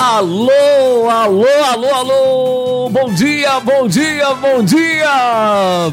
Alô, alô, alô, alô, bom dia, bom dia, bom dia,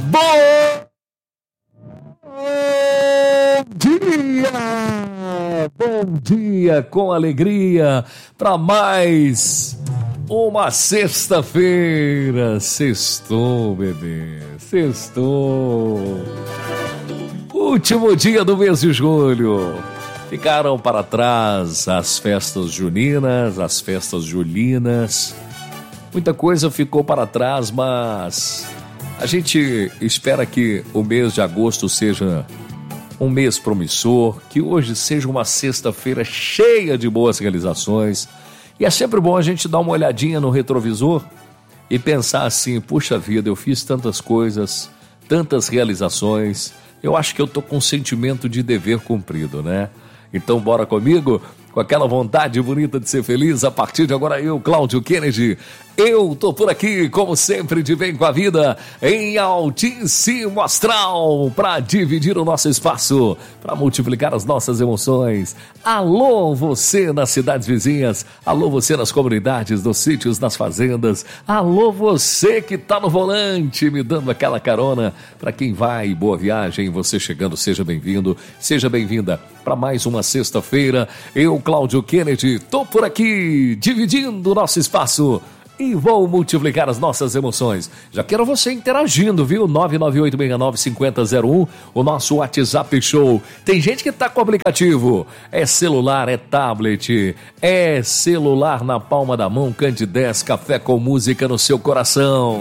bom dia com alegria para mais uma sexta-feira. Sextou, bebê, sextou, último dia do mês de julho. Ficaram para trás as festas juninas, as festas julinas. Muita coisa ficou para trás, mas a gente espera que o mês de agosto seja um mês promissor, que hoje seja uma sexta-feira cheia de boas realizações. E é sempre bom a gente dar uma olhadinha no retrovisor e pensar assim, puxa vida, eu fiz tantas coisas, tantas realizações, eu acho que eu tô com um sentimento de dever cumprido, né? Então bora comigo, com aquela vontade bonita de ser feliz. A partir de agora eu, Cláudio Kennedy, eu tô por aqui, como sempre, de bem com a vida, em altíssimo astral, para dividir o nosso espaço, para multiplicar as nossas emoções. Alô, você nas cidades vizinhas, alô, você nas comunidades, nos sítios, nas fazendas, alô, você que tá no volante, me dando aquela carona, para quem vai, boa viagem, você chegando, seja bem-vindo, seja bem-vinda para mais uma sexta-feira. Eu, Cláudio Kennedy, tô por aqui, dividindo o nosso espaço e vou multiplicar as nossas emoções. Já quero você interagindo, viu? 998695001, o nosso WhatsApp Show. Tem gente que tá com o aplicativo. É celular, é tablet, é celular na palma da mão, Candidez, café com música no seu coração.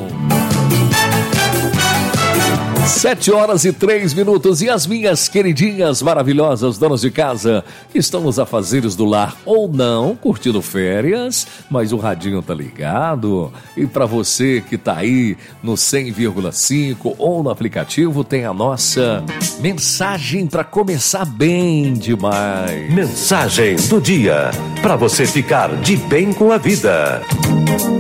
7h03 e as minhas queridinhas maravilhosas donas de casa que estão nos afazeres do lar ou não, curtindo férias, mas o radinho tá ligado. E para você que tá aí no 100,5 ou no aplicativo, tem a nossa mensagem para começar bem demais. Mensagem do dia, para você ficar de bem com a vida.